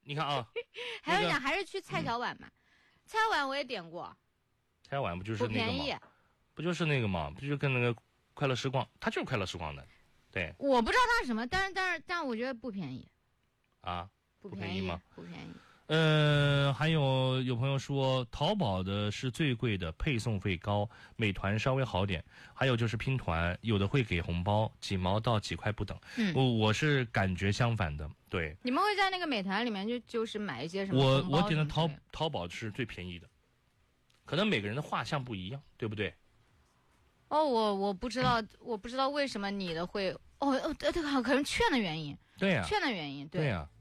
你看啊， 还有讲还是去蔡小碗嘛，蔡小碗我也点过， 蔡小碗不就是那个吗？ 不便宜， 不就是那个吗？不就是跟那个快乐时光，它就是快乐时光的，对。 我不知道它是什么，但我觉得不便宜。 啊， 不便宜吗？ 不便宜。 还有朋友说，淘宝的是最贵的，配送费高，美团稍微好点，还有就是拼团，有的会给红包，几毛到几块不等。我是感觉相反的，对。 你们会在那个美团里面就是买一些什么？ 我点的淘宝是最便宜的，可能每个人的画像不一样，对不对？ 哦，我不知道，我不知道为什么你的会这个可能券的原因。 对呀， 券的原因， 对呀。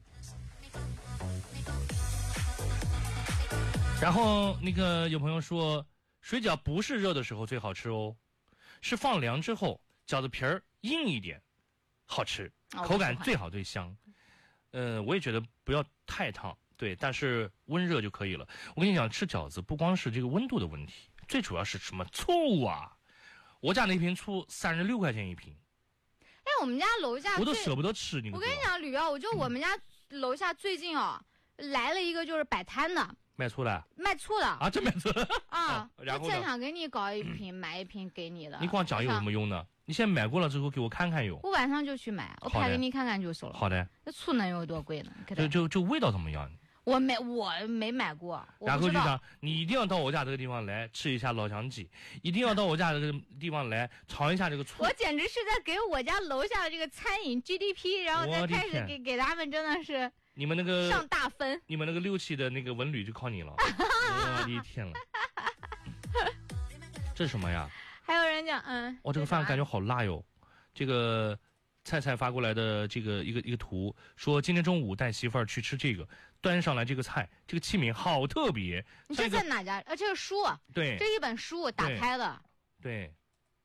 然后那个有朋友说，水饺不是热的时候最好吃哦，是放凉之后，饺子皮儿硬一点，好吃，口感最好最香。我也觉得不要太烫，对，但是温热就可以了。我跟你讲，吃饺子不光是这个温度的问题，最主要是什么醋啊！我家那瓶醋36块钱一瓶。 哎，我们家楼下我都舍不得吃。 我跟你讲，吕彪，我就我们家楼下最近来了一个就是摆摊的。 卖醋的啊， 真卖醋的啊！ 然后我真想给你搞一瓶，买一瓶给你的。 你光讲有什么用呢？你现在买过了之后给我看看有。 我晚上就去买，我拍给你看看就熟了。 好的。 那醋能有多贵呢？ 就味道怎么样？ 我没买过。 然后就讲，你一定要到我家这个地方来吃一下老乡鸡，一定要到我家这个地方来尝一下这个醋。 我简直是在给我家楼下的这个餐饮 GDP， 然后再开始给他们真的是。 你们那个上大分， 你们那个6期的那个文旅就靠你了，我的天了！这是什么呀？ 还有人讲， 这个饭感觉好辣哟。这个菜发过来的这个一个图，说今天中午带媳妇儿去吃这个，端上来这个菜，这个器皿好特别。 你这在哪家？这个书， 对， 这一本书打开的。 对。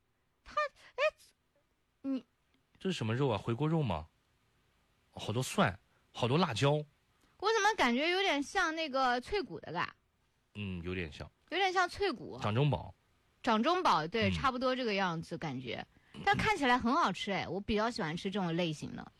你这是什么肉啊？回锅肉吗？好多蒜。好多辣椒，我怎么感觉有点像那个脆骨的嘎？ 有点像脆骨。 掌中宝， 对，差不多这个样子感觉，但看起来很好吃哎，我比较喜欢吃这种类型的。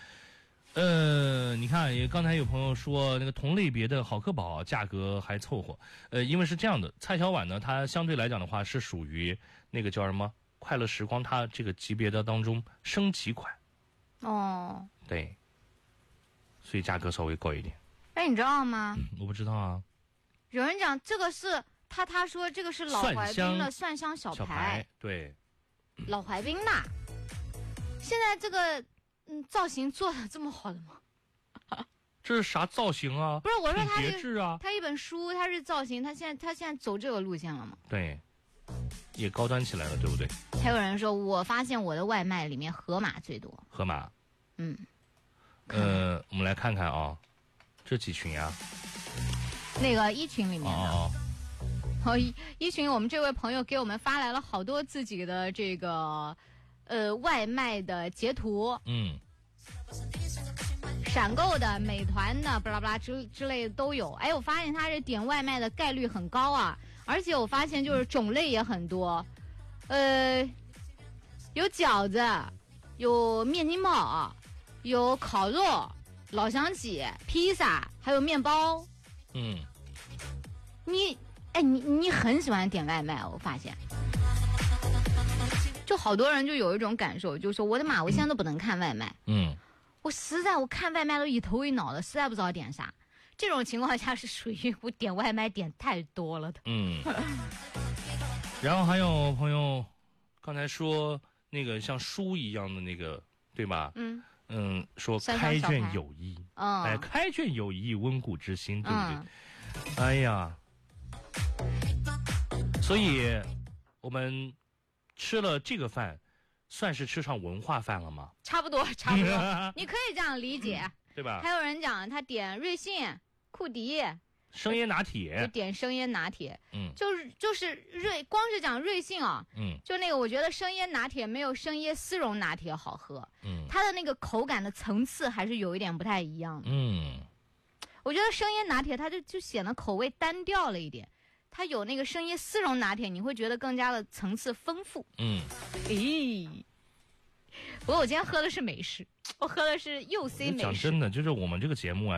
你看，刚才有朋友说那个同类别的好客宝价格还凑合，因为是这样的，蔡小碗呢，它相对来讲的话是属于那个叫什么快乐时光，它这个级别的当中升级款。对。所以价格稍微高一点。 哎，你知道吗？ 我不知道啊。 有人讲这个是他说这个是老淮滨的蒜香小排， 对， 老淮滨的。现在这个造型做的这么好的吗？ 这是啥造型啊？ 不是，我说他别致啊， 他一本书他是造型，他现在走这个路线了吗？ 对，也高端起来了，对不对？ 还有人说，我发现我的外卖里面河马最多。 河马。我们来看看啊，这几群呀？ 那个1群里面的。1群，我们这位朋友给我们发来了好多自己的这个外卖的截图。闪购的、美团的、巴拉巴拉之类的都有。哎，我发现他这点外卖的概率很高啊，而且我发现就是种类也很多。有饺子，有面筋泡。有烤肉、老乡鸡、披萨，还有面包。你很喜欢点外卖，我发现。就好多人就有一种感受，就说我的妈，我现在都不能看外卖。我看外卖都一头一脑的，实在不知道点啥。这种情况下是属于我点外卖点太多了的。 然后还有朋友刚才说那个像书一样的那个，对吧？说开卷有益，开卷有益，温故知新，对不对？哎呀，所以我们吃了这个饭，算是吃上文化饭了吗？ 差不多，你可以这样理解， 对吧？ 还有人讲他点瑞幸、库迪。 生椰拿铁， 就点生椰拿铁，就是光是讲瑞幸啊，就那个我觉得生椰拿铁没有生椰丝绒拿铁好喝，它的那个口感的层次还是有一点不太一样的，我觉得生椰拿铁它就显得口味单调了一点，它有那个生椰丝绒拿铁，你会觉得更加的层次丰富，不过我今天喝的是美式，我喝的是右 C 美式。 讲真的，就是我们这个节目啊。